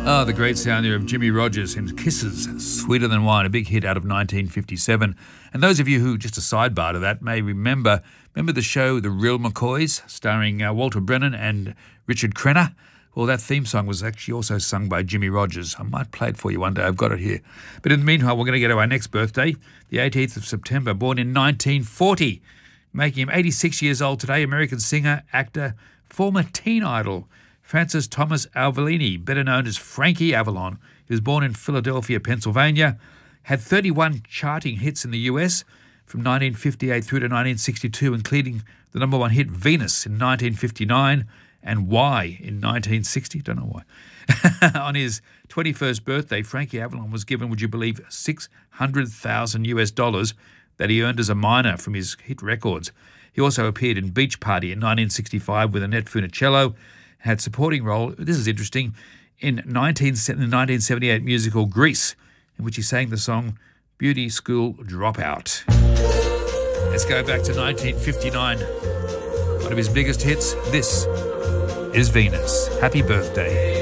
The great sound there of Jimmie Rodgers and Kisses, Sweeter Than Wine, a big hit out of 1957. And those of you who, just a sidebar to that, may remember the show The Real McCoys, starring Walter Brennan and Richard Crenna? Well, that theme song was actually also sung by Jimmie Rodgers. I might play it for you one day. I've got it here. But in the meanwhile, we're going to get to our next birthday, the 18th of September, born in 1940. Making him 86 years old today, American singer, actor, former teen idol, Francis Thomas Alvalini, better known as Frankie Avalon. He was born in Philadelphia, Pennsylvania, had 31 charting hits in the US from 1958 through to 1962, including the number one hit Venus in 1959 and Why in 1960. Don't know why. On his 21st birthday, Frankie Avalon was given, would you believe, $600,000 US that he earned as a minor from his hit records. He also appeared in Beach Party in 1965 with Annette Funicello, had supporting role, this is interesting, in the 1978 musical Grease, in which he sang the song Beauty School Dropout. Let's go back to 1959. One of his biggest hits, this is Venus. Happy birthday.